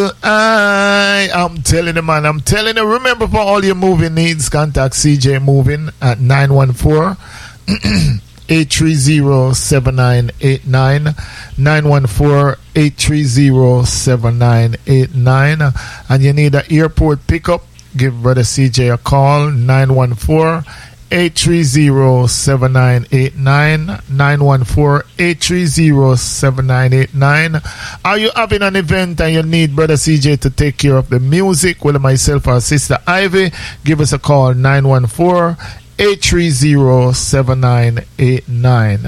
I'm telling you, man. I'm telling you. Remember, for all your moving needs, contact CJ Moving at 914 830-7989 914-830-7989. And you need an airport pickup, give Brother CJ a call, 914-830-7989 914-830-7989. Are you having an event and you need Brother CJ to take care of the music? Well, myself or Sister Ivy, give us a call, 914-830-7989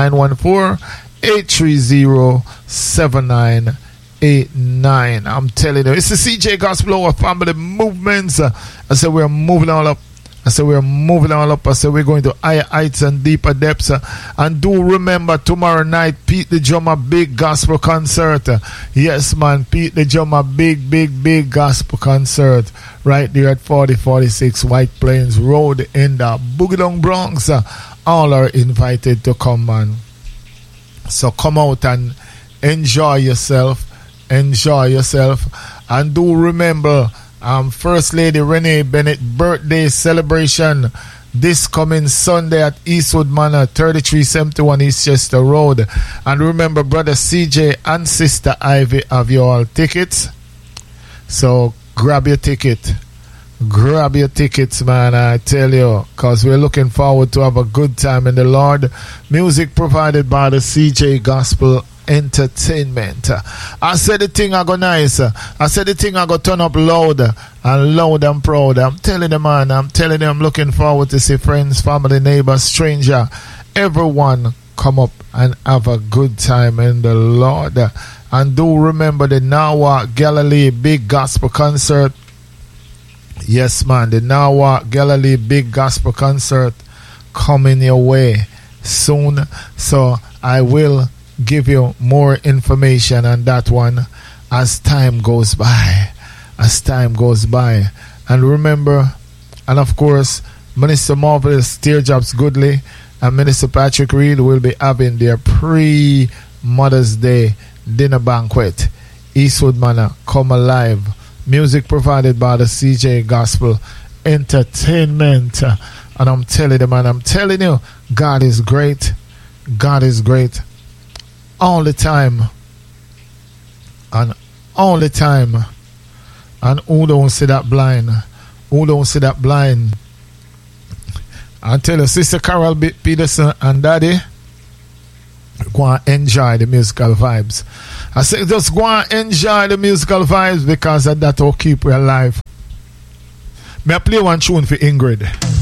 914-830-7989. I'm telling you, it's the CJ Gospel Hour Family Movements. I said we're moving all up. I said we're moving all up. I said we're going to higher heights and deeper depths. And do remember, tomorrow night, Pete the Drummer big gospel concert. Yes, man, Pete the Drummer big gospel concert right there at 4046 White Plains Road in the Boogie Down Bronx. All are invited to come, man. So come out and enjoy yourself. Enjoy yourself. And do remember, First Lady Renee Bennett birthday celebration this coming Sunday at Eastwood Manor, 3371 Eastchester Road. And remember, Brother CJ and Sister Ivy have your all tickets. So grab your ticket. Grab your tickets, man, I tell you, because we're looking forward to have a good time in the Lord. Music provided by the CJ Gospel Entertainment. I said the thing I go nice. I said the thing I go turn up loud and proud. I'm telling you, man. I'm telling you, I'm looking forward to see friends, family, neighbors, stranger, everyone come up and have a good time in the Lord. And do remember the Nawa Galilee big gospel concert. Yes, man, the Nawa Galilee big gospel concert coming your way soon. So I will give you more information on that one as time goes by. And remember, and of course, Minister Marvelous Teardrops Goodley and Minister Patrick Reed will be having their pre-Mother's Day dinner banquet. Eastwood Manor, come alive. Music provided by the CJ Gospel Entertainment. And I'm telling you, man, I'm telling you, God is great. God is great. All the time. And all the time. And who don't see that blind? Who don't see that blind? I tell you, Sister Carol Peterson and Daddy, go and enjoy the musical vibes. I say just go and enjoy the musical vibes, because that will keep you alive. May I play one tune for Ingrid?